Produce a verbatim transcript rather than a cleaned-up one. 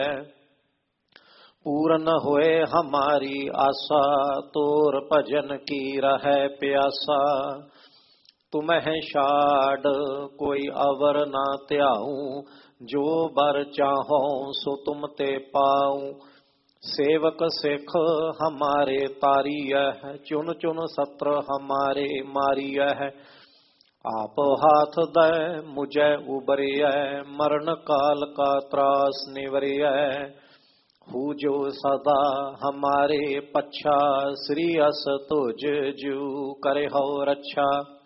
पूरन होए हमारी आशा, तोर भजन की रहे प्यासा। तुम्हें छाड़ कोई अवर ना त्याऊं, जो बर चाहो सो तुम ते पाऊं। सेवक सिख हमारे तारिय है, चुन चुन सत्र हमारे मारिय है। आप हाथ दे मुझे उबरिय, मरण काल का त्रास निवरिय। हु जो सदा हमारे पच्छा, श्री अस तुझ जू करे हो रक्षा।